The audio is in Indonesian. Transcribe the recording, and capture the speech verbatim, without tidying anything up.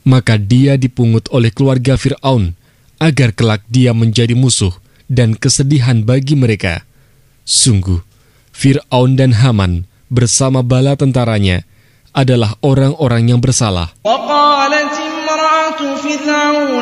maka dia dipungut oleh keluarga Fir'aun, agar kelak dia menjadi musuh dan kesedihan bagi mereka. Sungguh, Fir'aun dan Haman bersama bala tentaranya adalah orang-orang yang bersalah.